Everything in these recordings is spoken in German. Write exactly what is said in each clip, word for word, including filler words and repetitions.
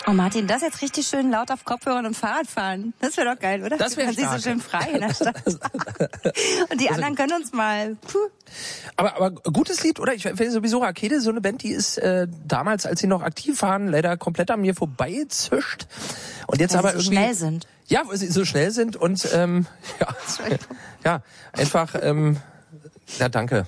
Oh Martin, das jetzt richtig schön laut auf Kopfhörern und Fahrrad fahren. Das wäre doch geil, oder? Das wäre stark. sich so schön frei in der Stadt. Und die anderen können uns mal... Puh. Aber aber gutes Lied, oder? Ich finde sowieso Rakete, so eine Band, die ist äh, damals, als sie noch aktiv waren, leider komplett an mir vorbeizischt. Und jetzt weil aber sie so irgendwie... schnell sind. Ja, weil sie so schnell sind und ähm, ja, ja, einfach... Ähm, ja, danke.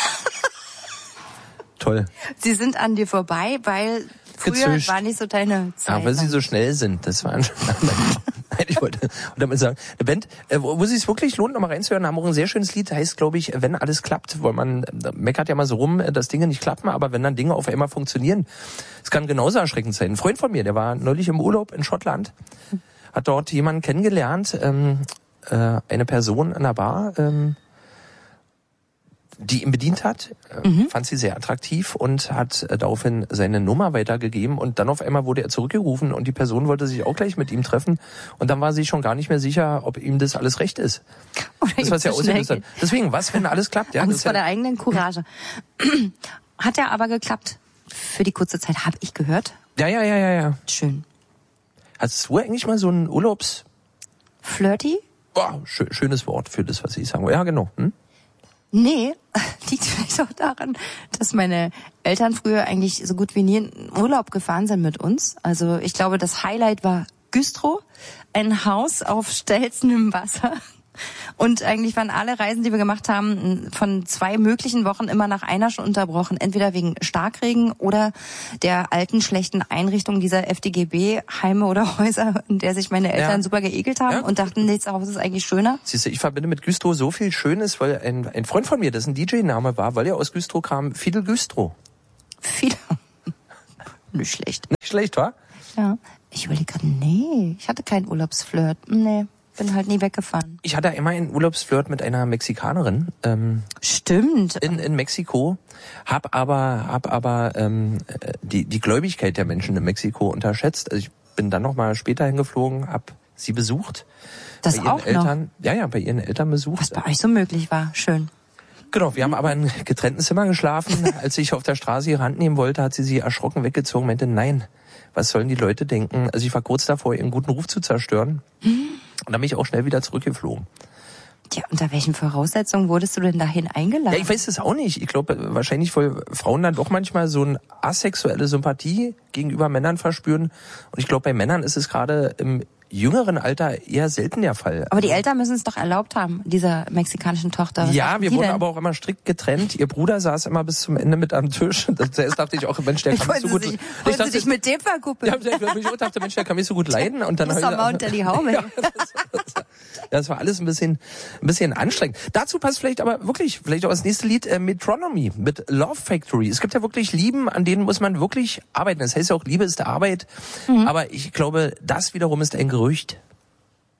Toll. Sie sind an dir vorbei, weil... Früher Gezischt. war nicht so deine Zeit. Ja, weil sie so schnell sind. Das war ein Nein, ich wollte damit sagen, eine Band, wo, wo es sich wirklich lohnt, nochmal reinzuhören, haben auch ein sehr schönes Lied, heißt, glaube ich, Wenn alles klappt, weil man meckert ja mal so rum, dass Dinge nicht klappen, aber wenn dann Dinge auf einmal funktionieren, es kann genauso erschreckend sein. Ein Freund von mir, der war neulich im Urlaub in Schottland, hat dort jemanden kennengelernt, ähm, äh, eine Person in der Bar, ähm, die ihn bedient hat, mhm. fand sie sehr attraktiv und hat äh, daraufhin seine Nummer weitergegeben und dann auf einmal wurde er zurückgerufen und die Person wollte sich auch gleich mit ihm treffen und dann war sie schon gar nicht mehr sicher, ob ihm das alles recht ist. Oder das was ja ausgelöst hat. Deswegen, was, wenn alles klappt? Ja, Angst vor ja der eigenen Courage. Hat ja aber geklappt. Für die kurze Zeit habe ich gehört. Ja, ja, ja, ja, ja. Schön. Hast du eigentlich mal so einen Urlaubs... Flirty? Boah, schön, schönes Wort für das, was ich sagen wollte. Ja, genau. Hm? Nee, liegt vielleicht auch daran, dass meine Eltern früher eigentlich so gut wie nie in Urlaub gefahren sind mit uns. Also ich glaube, das Highlight war Güstrow, ein Haus auf stelzendem Wasser. Und eigentlich waren alle Reisen, die wir gemacht haben, von zwei möglichen Wochen immer nach einer schon unterbrochen. Entweder wegen Starkregen oder der alten, schlechten Einrichtung dieser F D G B-Heime oder Häuser, in der sich meine Eltern ja. super geekelt haben ja. und dachten, nee, das Haus ist eigentlich schöner. Siehst du, ich verbinde mit Güstrow so viel Schönes, weil ein, ein Freund von mir, das ein D J-Name war, weil er aus Güstrow kam, Fidel Güstrow. Fidel? Nicht schlecht. Nicht schlecht, wa? Ja. Ich überlege gerade, nee, ich hatte keinen Urlaubsflirt. Nee. Bin halt nie weggefahren. Ich hatte immer einen Urlaubsflirt mit einer Mexikanerin. Ähm, Stimmt. In, in Mexiko. Hab aber, hab aber ähm, die, die Gläubigkeit der Menschen in Mexiko unterschätzt. Also ich bin dann nochmal später hingeflogen, hab sie besucht. Das bei ihren auch Eltern, noch? Ja, ja, bei ihren Eltern besucht. Was bei euch so möglich war. Schön. Genau, wir haben aber in getrennten Zimmern geschlafen. Als ich auf der Straße ihre Hand nehmen wollte, hat sie sie erschrocken weggezogen, meinte, nein, was sollen die Leute denken? Also ich war kurz davor, ihren guten Ruf zu zerstören. Mhm. Und dann bin ich auch schnell wieder zurückgeflogen. Ja, unter welchen Voraussetzungen wurdest du denn dahin eingeladen? Ja, ich weiß es auch nicht. Ich glaube, wahrscheinlich, weil Frauen dann doch manchmal so eine asexuelle Sympathie gegenüber Männern verspüren. Und ich glaube, bei Männern ist es gerade im jüngeren Alter eher selten der Fall. Aber die Eltern müssen es doch erlaubt haben, dieser mexikanischen Tochter. Was ja, wir wurden denn? aber auch immer strikt getrennt. Ihr Bruder saß immer bis zum Ende mit am Tisch. Zuerst dachte ich auch, Mensch, der kann mich so gut... Sich, ich dachte, dich mit dem verkuppeln? Ja, ich dachte, Mensch, der kann mich so gut leiden. Und dann das ist doch mal unter die Haube. Ja, das, das, das war alles ein bisschen, ein bisschen anstrengend. Dazu passt vielleicht aber wirklich, vielleicht auch das nächste Lied, äh, Metronomy mit Love Factory. Es gibt ja wirklich Lieben, an denen muss man wirklich arbeiten. Das heißt ja auch, Liebe ist Arbeit. Mhm. Aber ich glaube, das wiederum ist ein Gerücht.